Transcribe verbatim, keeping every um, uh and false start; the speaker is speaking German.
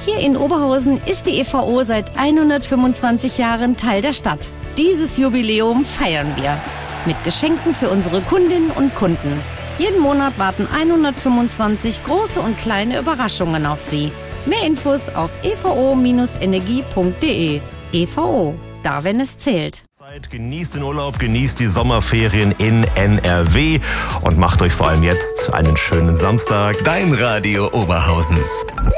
Hier in Oberhausen ist die E V O seit hundertfünfundzwanzig Jahren Teil der Stadt. Dieses Jubiläum feiern wir mit Geschenken für unsere Kundinnen und Kunden. Jeden Monat warten hundertfünfundzwanzig große und kleine Überraschungen auf Sie. Mehr Infos auf e v o Bindestrich energie punkt de. E V O, da wenn es zählt. Genießt den Urlaub, genießt die Sommerferien in N R W und macht euch vor allem jetzt einen schönen Samstag. Dein Radio Oberhausen.